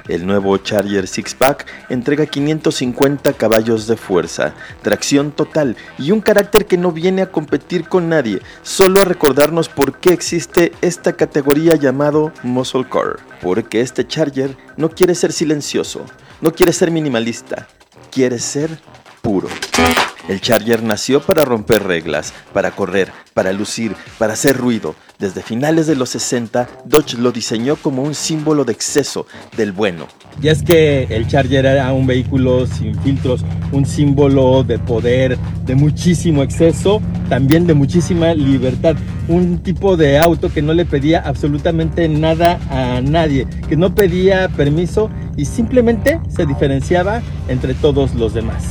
El nuevo Charger Six-Pack entrega 550 caballos de fuerza, tracción total y un carácter que no viene a competir con nadie, solo a recordarnos por qué existe esta categoría llamado Muscle Car. Porque este Charger no quiere ser silencioso, no quiere ser minimalista, quiere ser puro. El Charger nació para romper reglas, para correr, para lucir, para hacer ruido. Desde finales de los 60, Dodge lo diseñó como un símbolo de exceso, del bueno. Y es que el Charger era un vehículo sin filtros, un símbolo de poder, de muchísimo exceso, también de muchísima libertad. Un tipo de auto que no le pedía absolutamente nada a nadie, que no pedía permiso y simplemente se diferenciaba entre todos los demás.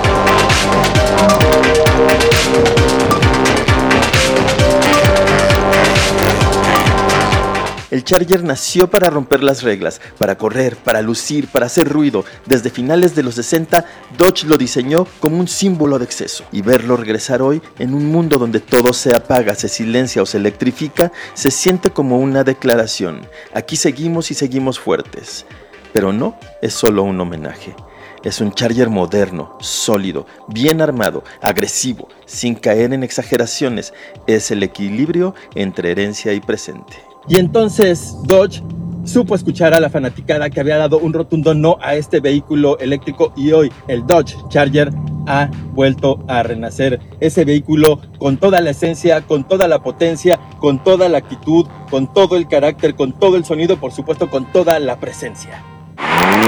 El Charger nació para romper las reglas, para correr, para lucir, para hacer ruido. Desde finales de los 60, Dodge lo diseñó como un símbolo de exceso. Y verlo regresar hoy, en un mundo donde todo se apaga, se silencia o se electrifica, se siente como una declaración. Aquí seguimos y seguimos fuertes. Pero no es solo un homenaje. Es un Charger moderno, sólido, bien armado, agresivo, sin caer en exageraciones. Es el equilibrio entre herencia y presente. Y entonces Dodge supo escuchar a la fanaticada que había dado un rotundo no a este vehículo eléctrico y hoy el Dodge Charger ha vuelto a renacer. Ese vehículo con toda la esencia, con toda la potencia, con toda la actitud, con todo el carácter, con todo el sonido, por supuesto con toda la presencia.